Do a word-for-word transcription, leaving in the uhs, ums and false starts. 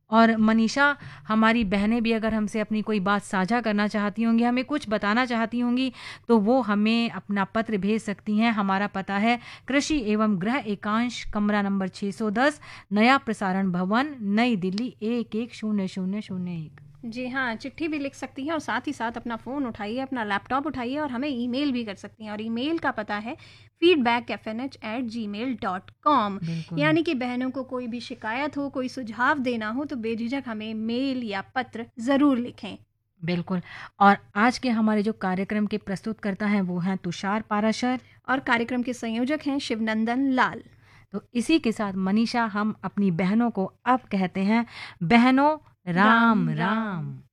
और मनीषा, हमारी बहनें भी अगर हमसे अपनी कोई बात साझा करना चाहती होंगी, हमें कुछ बताना चाहती होंगी, तो वो हमें अपना पत्र भेज सकती हैं। हमारा पता है कृषि एवं गृह एकांश, कमरा नंबर छः सौ दस, नया प्रसारण भवन, नई दिल्ली एक एक शून्य शून्य शून्य एक। जी हाँ, चिट्ठी भी लिख सकती हैं और साथ ही साथ अपना फ़ोन उठाइए, अपना लैपटॉप उठाइए और हमें ईमेल भी कर सकती हैं। और ईमेल का पता है feedback F N H eight जी मेल डॉट कॉम। बिल्कुल। यानी कि बहनों को कोई भी शिकायत हो, कोई सुझाव देना हो तो बेझिझक हमें मेल या पत्र ज़रूर लिखें। बिल्कुल। और आज के हमारे जो कार्यक्रम के प्रस्तुतकर्ता हैं वो हैं तुषार पाराशर, और कार्यक्रम के संयोजक हैं शिवनंदन लाल। तो इसी के साथ मनीषा, हम अपनी बहनों को अब कहते हैं, बहनों राम राम राम। राम।